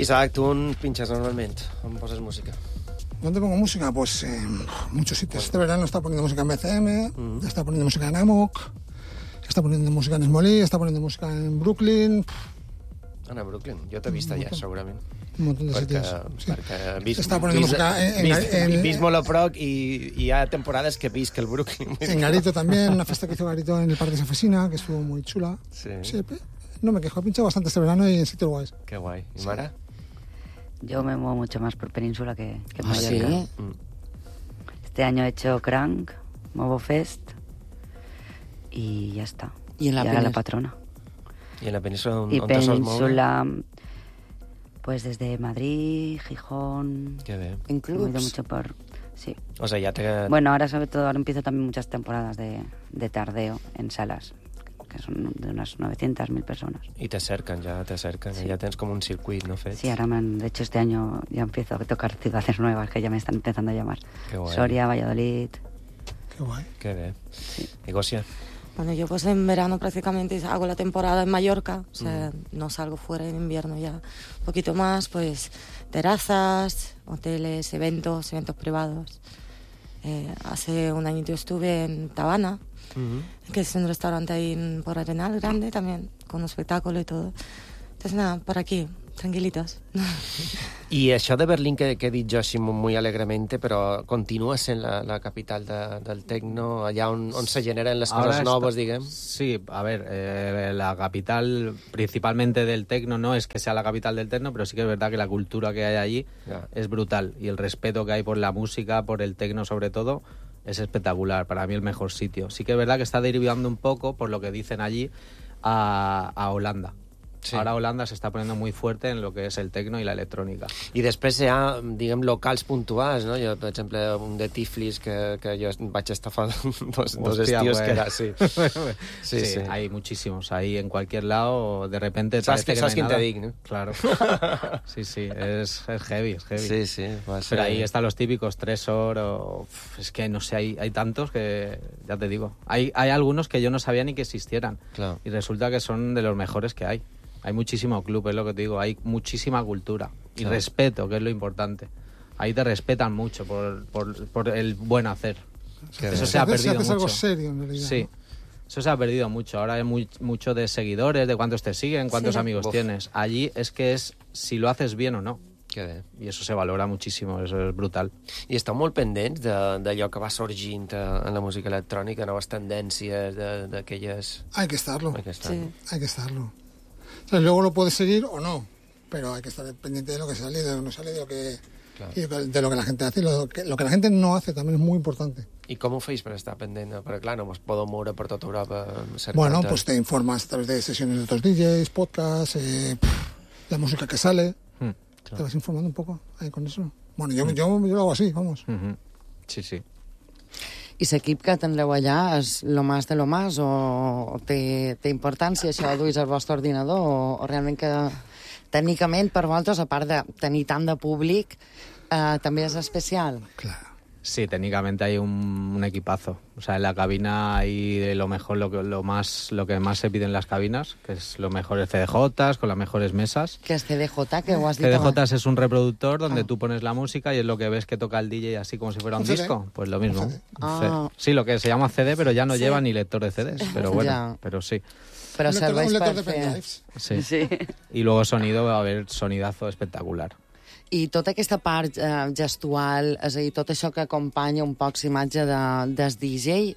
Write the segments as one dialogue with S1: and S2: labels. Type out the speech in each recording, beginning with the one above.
S1: Isaac, ¿tú on pinchas normalmente? ¿Dónde poses música?
S2: ¿Dónde pongo música? Pues en muchos sitios. Este verano está poniendo música en BCM, está poniendo música en Amok, está poniendo música en Smolí, está poniendo música en Brooklyn.
S1: A Brooklyn? Jo t'he vist allà, segurament.
S2: Un munt de sitios. Sí.
S1: Perquè
S2: Està poniendo música en
S1: vist molt a Proc i hi ha temporades que visc el Brooklyn.
S2: En Garito también, una fiesta que hizo Garito en el Parque de San Fesina, que estuvo muy chula.
S1: Sí.
S2: No me quejo, he pinchado bastante este verano y en sitios guays.
S1: Qué guay. ¿Y Mara?
S3: Yo me muevo mucho más por Península que
S4: ¿Ah,
S3: Mallorca.
S4: sí?
S3: Este año he hecho Crank, Movo Fest y ya está.
S4: ¿Y en la
S3: ahora la
S4: Península?
S3: Patrona.
S1: ¿Y en la península
S3: Y
S1: on te sols moure?
S3: Península, pues desde Madrid, Gijón.
S1: Qué bé.
S4: En
S3: Me he ido
S4: clubs?
S3: mucho por... Sí.
S1: O sea, ya te...
S3: Bueno, ahora sobre todo, ahora empiezo también muchas temporadas de tardeo en salas, que son de unas 900, 1000 personas.
S1: I t'acerquen,
S3: Sí.
S1: ja tens com un circuit, no, fet?
S3: Sí, ahora de hecho este año ya empiezo a tocar ciudades nuevas que ya me están empezando a llamar.
S1: Qué guay.
S3: Soria, Valladolid.
S2: Qué guay.
S1: Qué bé. I Gosia?
S5: Bueno, yo pues en verano prácticamente hago la temporada en Mallorca, o sea, no salgo fuera en invierno ya. Un poquito más, pues terrazas, hoteles, eventos privados. Hace un añito estuve en Tabana, que es un restaurante ahí por Arenal grande también, con un espectáculo y todo. Entonces nada, por aquí, tranquilitos.
S1: I això de Berlín que he dit jo així muy alegremente, però continua sent la capital del tecno, allà on se generen les coses noves, diguem?
S6: Sí, a ver, la capital principalmente del tecno no es que sea la capital del tecno, pero sí que es verdad que la cultura que hay allí es brutal y el respeto que hay por la música, por el tecno sobre todo, es espectacular. Para mí el mejor sitio. Sí que es verdad que está derivando un poco, por lo que dicen allí, a Holanda. Sí. Ahora Holanda se está poniendo muy fuerte en lo que es el tecno y la electrónica.
S1: I després hi ha, diguem, locals puntuals, no? Jo, per exemple, un de Tiflis que jo vaig estar fa dos estios, que era así.
S6: Sí, hay muchísimos. Ahí en cualquier lado, de repente...
S1: ¿Sabes quién te digo, no?
S6: Claro. Sí, es heavy, es heavy.
S1: Sí, va a ser...
S6: Pero ahí están los típicos Tresor, o... Es que no sé, hay tantos que, ya te digo, hay algunos que yo no sabía ni que existieran.
S1: Claro.
S6: Y resulta que son de los mejores que hay. Hay muchísimo club, es lo que te digo, hay muchísima cultura y respeto, que es lo importante. Ahí te respetan mucho por el buen hacer. Eso se ha perdido mucho.
S2: Es algo serio, en realidad.
S6: Sí, eso se ha perdido mucho. Ahora hay mucho de seguidores, de cuántos te siguen, cuántos amigos tienes. Allí es que es si lo haces bien o no. I eso se valora muchísimo, eso es brutal.
S1: I esteu molt pendents d'allò que va sorgint en la música electrònica, noves tendències, d'aquelles...
S2: Hay que estarlo.
S5: Sí.
S2: Hay que estarlo. O sea, luego lo puedes seguir o no, pero hay que estar pendiente de lo que sale, de lo que no sale, de lo que, y de lo que la gente hace. Lo que la gente no hace también es muy importante.
S1: I com ho feis per estar pendent? Perquè, clar, no us podeu moure per tota Europa.
S2: Bueno, pues te informas a través de sesiones de otros DJs, podcasts, la música que sale. Te vas informando un poco ahí con eso. Bueno, yo lo hago así, vamos.
S6: Sí.
S4: I l'equip que tindreu allà és lo más de lo más o té importància això de duis al vostre ordinador o realment que tècnicament per vosaltres, a part de tenir tant de públic, també és especial?
S2: Claro.
S6: Sí, técnicamente hay un equipazo. O sea, en la cabina hay lo mejor, lo que más se pide en las cabinas, que es los mejores CDJs, con las mejores mesas.
S4: ¿Qué es CDJ? ¿Qué has dicho?
S6: CDJs es un reproductor donde tú pones la música y es lo que ves que toca el DJ así como si fuera un disco. Pues lo mismo. Sí, lo que se llama CD, pero ya no lleva ni lector de CDs. Pero bueno, pero sí.
S4: Però serveix per
S2: de
S4: fer...
S2: pendrives.
S6: Sí. Y luego sonido, va a haber sonidazo espectacular.
S4: I tota aquesta part gestual, és a dir, tot això que acompanya un poc l'imatge del DJ,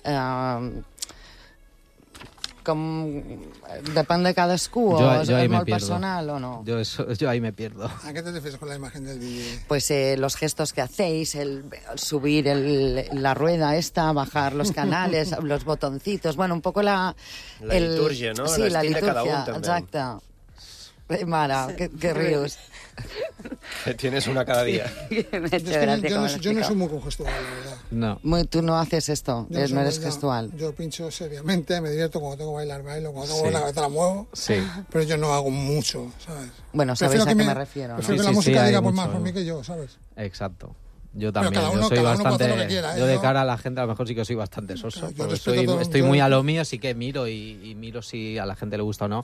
S4: com depèn de cadascú o és molt personal o no?
S6: Yo ahí me pierdo.
S2: ¿A qué te refieres con la imagen del DJ?
S4: Pues los gestos que hacéis, el subir la rueda esta, bajar los canales, los botoncitos, bueno, un poco la
S1: liturgia, ¿no?
S4: Sí, la liturgia,
S1: cada un, també.
S4: exacte. Mara, que rius.
S1: Que tienes una cada día.
S2: Yo no soy muy congestual, la verdad.
S6: No.
S4: Tú no haces esto, no eres gestual.
S2: Yo pincho seriamente, me divierto cuando tengo que bailar, bailo, cuando tengo la cabeza la muevo, pero yo no hago mucho, ¿sabes?
S4: Bueno, sabéis a qué me refiero, ¿no?
S2: Prefiero que la música diga pues más por mí que yo, ¿sabes?
S6: Exacto. Yo también, yo soy bastante... Yo de cara a la gente a lo mejor sí que soy bastante soso. Estoy muy a lo mío, sí que miro y miro si a la gente le gusta o no.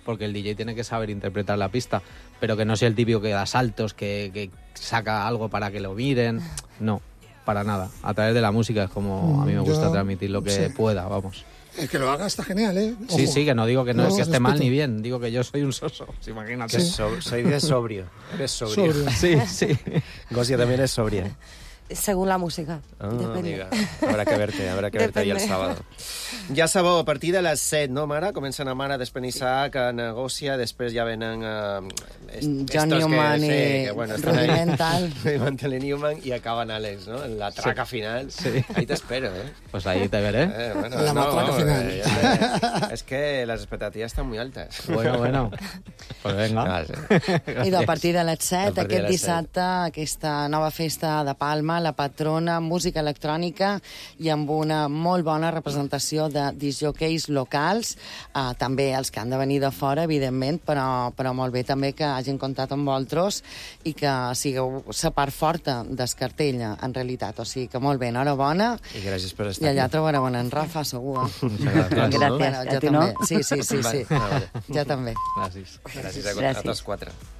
S6: porque el DJ tiene que saber interpretar la pista, pero que no sea el típico que da saltos, que saca algo para que lo miren, no, para nada. A través de la música es como a mí me gusta transmitir lo que pueda, vamos.
S2: El que lo haga está genial, ¿eh? Ojo.
S6: Sí, que no digo que no es que esté mal ni bien, digo que yo soy un soso, imagínate.
S1: Sí. Soy de sobrio. Eres sobrio.
S6: Sí.
S1: Gosia también es sobria.
S5: Según la música.
S1: Amiga. Habrá que verte ahí el sábado. Ja sabeu, a partir de les 7, no, Mare? Comencen a Mare, després Isaac, a Gosia, després ja venen
S4: John Newman i Rudimental.
S1: Rudimental i Newman, i acaben Àlex, ¿no? En la traca final.
S6: Sí.
S1: Ahí te espero, ¿eh?
S6: Pues ahí te veré.
S2: La matraca final.
S1: Es que las expectativas están muy altas.
S6: Bueno. Pues venga.
S4: I a partir de les 7, aquest dissabte, aquesta nova festa de Palma, la patrona, música electrònica i amb una molt bona representació de disjockeys locals, també els que han de venir de fora, evidentment, però molt bé també que hagin comptat amb vosaltres i que sigueu la part forta del cartell, en realitat. O sigui que molt bé, enhorabona.
S1: I gràcies per estar
S4: aquí. I allà trobareu en Rafa, segur.
S3: Gràcies.
S4: Jo també. Sí. Jo també.
S6: Gràcies.
S1: Gràcies a tots 4.